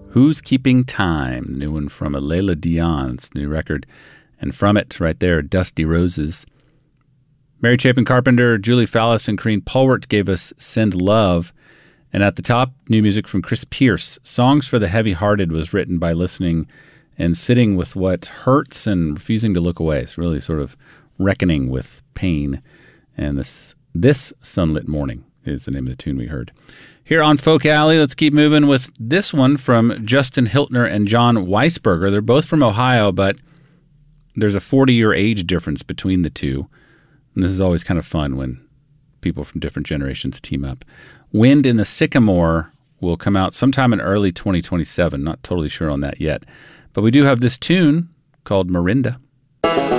Who's Keeping Time, the new one from Alayla Dion's new record. And from it, right there, Dusty Roses. Mary Chapin Carpenter, Julie Fallis, and Corrine Polwart gave us Send Love. And at the top, new music from Chris Pierce. Songs for the Heavy-Hearted was written by listening and sitting with what hurts and refusing to look away. It's really sort of reckoning with pain. And this Sunlit Morning is the name of the tune we heard. Here on Folk Alley, let's keep moving with this one from Justin Hiltner and John Weisberger. They're both from Ohio, but there's a 40-year age difference between the two. And this is always kind of fun when people from different generations team up. Wind in the Sycamore will come out sometime in early 2027. Not totally sure on that yet. But we do have this tune called Marinda.